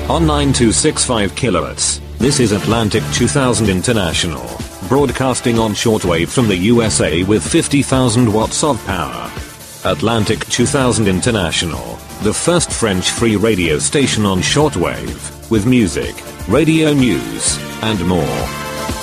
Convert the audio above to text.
On 9265 kHz, this is Atlantic 2000 International, broadcasting on shortwave from the USA with 50,000 watts of power. Atlantic 2000 International, the first French free radio station on shortwave, with music, radio news, and more.